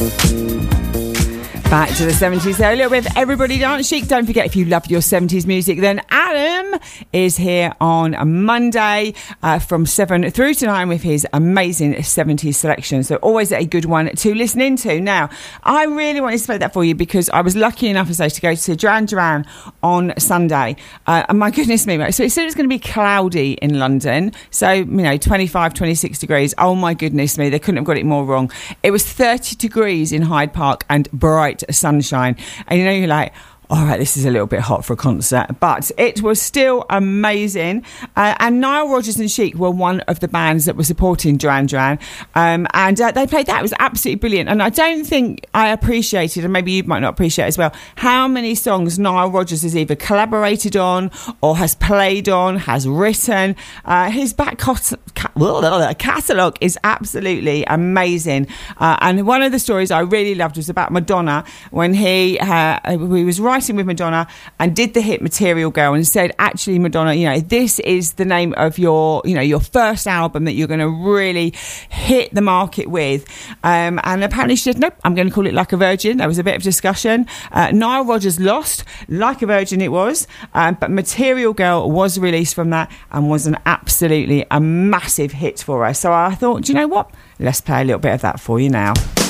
Back to the 70s there, a little bit of Everybody Dance Chic. Don't forget, if you love your 70s music, then Adam is here on a Monday from 7 through to 9 with his amazing 70s selection. So always a good one to listen into. Now, I really wanted to play that for you because I was lucky enough, as I say, to go to Duran Duran on Sunday. And my goodness me, so it said it was going to be cloudy in London. So, 25, 26 degrees. Oh my goodness me, they couldn't have got it more wrong. It was 30 degrees in Hyde Park and bright sunshine, and you're like, all right, this is a little bit hot for a concert, but it was still amazing. And Nile Rodgers and Chic were one of the bands that were supporting Duran Duran, and they played that. It was absolutely brilliant. And I don't think I appreciated, and maybe you might not appreciate as well, how many songs Nile Rodgers has either collaborated on or has played on, has written. His back catalogue is absolutely amazing. And one of the stories I really loved was about Madonna, when he was writing with Madonna and did the hit Material Girl, and said, actually, Madonna, this is the name of your first album that you're going to really hit the market with. And apparently she said, nope, I'm going to call it Like a Virgin. There was a bit of discussion. Nile Rodgers lost. Like a Virgin it was. But Material Girl was released from that and was absolutely a massive hit for her. So I thought, do you know what? Let's play a little bit of that for you now.